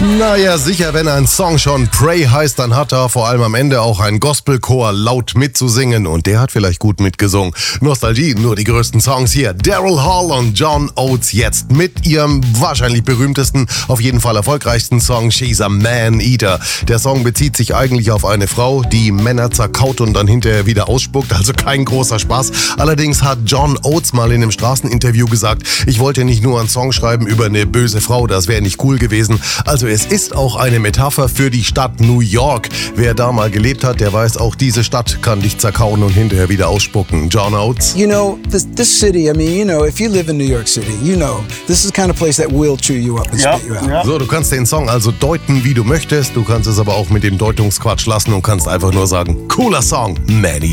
Naja, sicher, wenn ein Song schon Pray heißt, dann hat er vor allem am Ende auch ein Gospelchor laut mitzusingen und der hat vielleicht gut mitgesungen. Nostalgie, nur die größten Songs hier. Daryl Hall und John Oates jetzt mit ihrem wahrscheinlich berühmtesten, auf jeden Fall erfolgreichsten Song She's a Man-Eater. Der Song bezieht sich eigentlich auf eine Frau, die Männer zerkaut und dann hinterher wieder ausspuckt, also kein großer Spaß. Allerdings hat John Oates mal in einem Straßeninterview gesagt, ich wollte nicht nur einen Song schreiben über eine böse Frau, das wäre nicht cool gewesen. Also es ist auch eine Metapher für die Stadt New York. Wer da mal gelebt hat, der weiß, auch diese Stadt kann dich zerkauen und hinterher wieder ausspucken. John Oates. You know, this city, I mean, you know, if you live in New York City, you know, this is the kind of place that will chew you up and spit you out. Ja. So, du kannst den Song also deuten, wie du möchtest. Du kannst es aber auch mit dem Deutungsquatsch lassen und kannst einfach nur sagen, cooler Song, Man-Eater.